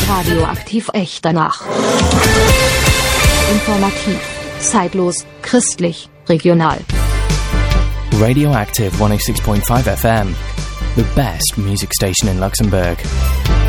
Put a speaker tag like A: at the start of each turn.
A: Radioaktiv echt danach. Informativ, zeitlos, christlich, regional.
B: Radioactive 106.5 FM, the best music station in Luxembourg.